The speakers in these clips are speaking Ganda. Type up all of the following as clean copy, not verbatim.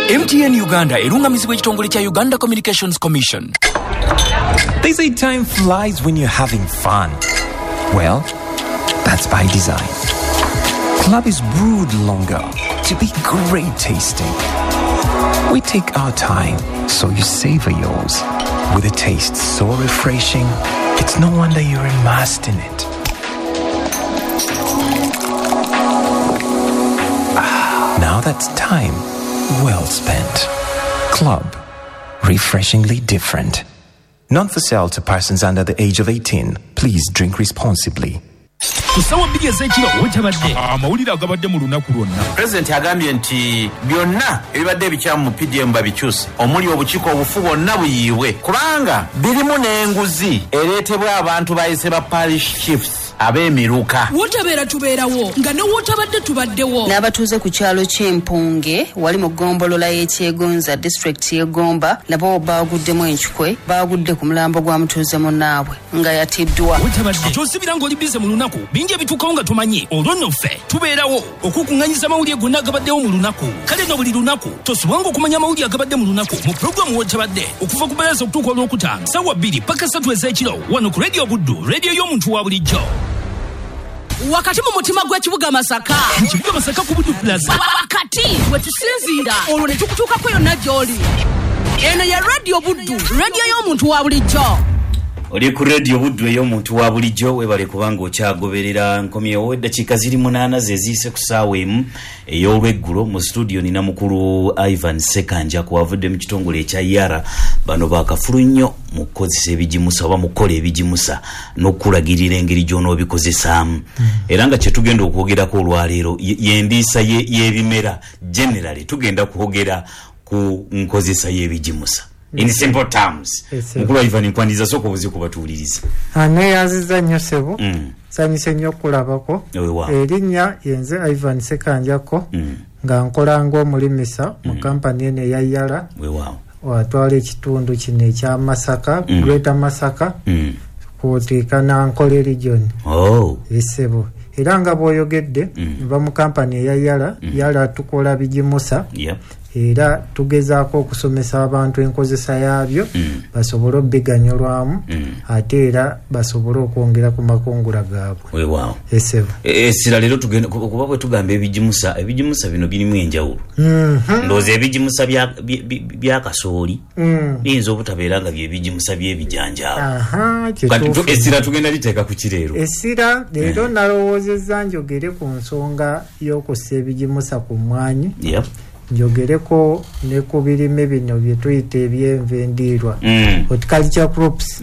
MTN Uganda erungamizibwa ekitongole kya Uganda Communications Commission. They say time flies when you're having fun. Well, that's by design. Club is brewed longer to be great tasting. We take our time so you savor yours. With a taste so refreshing, it's no wonder you're immersed in it. Now that's time well spent. Club. Refreshingly different. Not for sale to persons under the age of 18. Please drink responsibly. Kusawa bigi ezekiro wetabadde amawulire agabadde mu lunaku lwonna. President agambye nti byonna ebibadde ebikyamu mu PDM babikyuse omuli obukiiko obufu bwonna buyiibwe kubanga birimu n'enguzi ereetebwa abantu bayise ba parish chiefs ab'emiruka. Wotabeera tubeerawo nga ne wotabadde tubaddewo. N'abatuuze ku kyalo ky'Empunge wali mu ggombolola y'Ekyegonza district y'Egomba nabo baaguddemu enkikwe baagudde ku mulambo gwa mutuuze munnaabwe nga yatiddwa. Wotabadde kyosibira ng'oli bize mu lunaku bingi ebituukawo nga tumanyi olwo nno ffe tubeerawo okukuŋŋanyiza amawulire gonna agabaddewo mu lunaku. Kale no buli lunaku tosobwanga okumanya amawulire agabadde mu lunaku mu pulogulaamu Wotabadde okuva ku Balaza okutuuka olwokutaano ssaawa 2 paka 3 ez'ekiro wano ku Radio Buddu, radio y'omuntu wa bulijjo. Wakati mu mutima gw'ekibuga Masaka. Ekibuga Masaka ku Buddu Plaza. Wakati we tusinziira olwo ne tukutuukako yonna gy'oli. Eno ya Radio Buddu, radio y'omuntu wa bulijjo. Oli ku Radio Buddu ey'omuntu wa bulijjo webale kubanga okyagoberera nkomyewo eddakiika ziri 8 zeziise ku ssaawa emu ey'olweggulo mu studio nina mukulu Ivan Sekanja kwavudde mu kitongole ekya Yara bano bakafulu nnyo mu kukozesa ebijimusa oba mukola ebijimusa n'okulagirira engeri gy'onoobikozesaamu era nga kye tugenda okwogerako olwaleero y'endiisa y'ebimera generally tugenda kwogera ku nkozesa y'ebijimusa. In simple terms, mukulu Ivan nkwandiza soko buzi kubatuuliriza. Neyaziza nnyo sebo. Sanyise nnyo kulabako. Erinnya yenze Ivan Sekanjako nga nkola ng'omulimisa mu kampani eno eya Yara. Watwala ekitundu kino ekya Masaka, Greater Masaka, kwoteeka Nankole region. Esebo. Era nga bw'oyogedde nva mu kampani eya Yara, Yara tukola bijimusa. Era tugezaako okusomesa abantu enkozesa yaabyo basobole obbiganyolwamu ate era basobole okwongera ku makungula gaabwe. Esebo. Essira leero tugenda kuba bwe tugamba ebijimusa bino birimu enjawulo. Ndowooza ebijimusa bya kasooli biyinza obutabeera nga byebijimusa by'ebijanjaalo. Essira tugenda liteeka ku kireero. Essira leero nalowoozezza njogere ku nsonga y'okussa ebijimusa ku mmwanyi. Njogereko ne ku birime bino bye tuyita ebyenvendiirwa horticulture crops.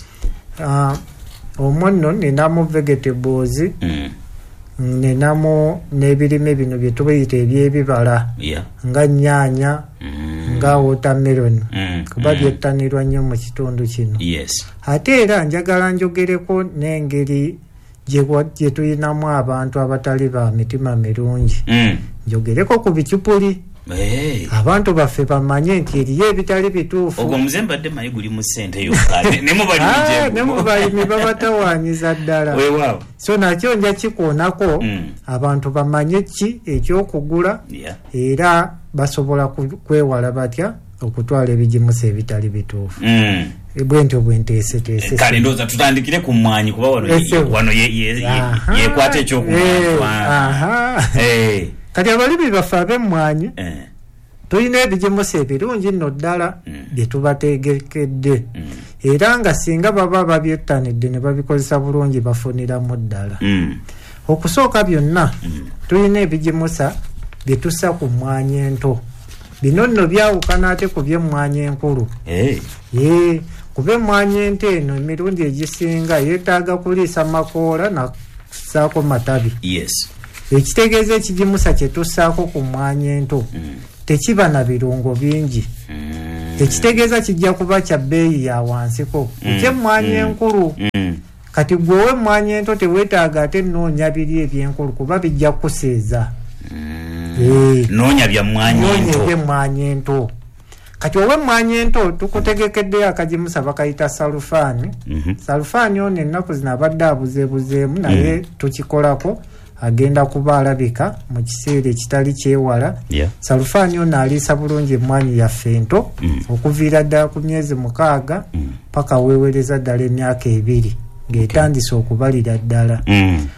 Omwo ninamu vegetables ninamu n'ebirime bino bye tuyita ebyebibala nga nnyaanya nga watermelon kuba byettanirwa nnyo mu kitundu kino. Ate era njagala njogereko n'engeri gye tulinamu abantu abatali ba mitima mirungi. Njogereko ku bicupuli. Abantu baffe bamanye nti eriyo ebitali bituufu. Ogwo muzembadde mayi guli mu ssente yokka ne mu balimi babatawaanyiza ddala. So nakyo nja kikoonako abantu bamanye ki ekyokugula era basobola kwewala batya okutwala ebijimusa ebitali bituufu. Bwentyo bwenteeseteese. Kale ndowooza tutandikire ku mmwanyi kuba wano yekwata ekyokumwanyi. Kati abalimi baffe ab'emmwanyi tulina ebijimusa ebirungi nno ddala bye tubategekedde era nga singa baba babyettanidde ne babikozesa bulungi bafuniramu ddala. Okusooka byonna tulina ebijimusa bye tussa ku mmwanyi ento. Bino nno byawukana ate ku by'emmwanyi enkulu. Kuba emmwanyi ento eno emirundi egisinga yeetaaga kuliisa makoola nasaako matabi. Ekitegeeza ekijimusa kye tussaako ku mmwanyi ento tekiba na birungo bingi. Ekitegeeza kijja kuba kya bbeeyi ya wansiko eky'emmwanyi enkulu. Kati gwewe emmwanyi ento teweetaaga ate nnoonya biri ebyenkulu kuba bijja kuseeza. Noonya bya mmwanyi ento. Kati ow'emmwanyi ento tukutegekeddeyo akajimusa bakayita salufaani. Salufaani ono ennaku zino abadde abuzeebuzeemu naye tukikolako agenda kuba alabika mu kiseera ekitali kyewala. Salufaani ono aliisa bulungi emmwanyi yaffe ento okuviira ddala ku myezi 6 paka weewereza ddala emyaka 2 ng'etandise okubalira ddala.